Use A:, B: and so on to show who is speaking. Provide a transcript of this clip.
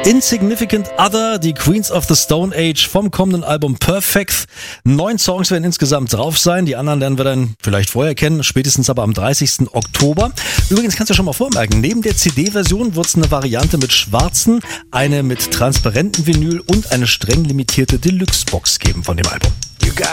A: Insignificant Other, die Queens of the Stone Age vom kommenden Album Perfect. 9 Songs werden insgesamt drauf sein. Die anderen lernen wir dann vielleicht vorher kennen, spätestens aber am 30. Oktober. Übrigens kannst du schon mal vormerken, neben der CD-Version wird es eine Variante mit schwarzen, eine mit transparentem Vinyl und eine streng limitierte Deluxe-Box geben von dem Album.
B: You got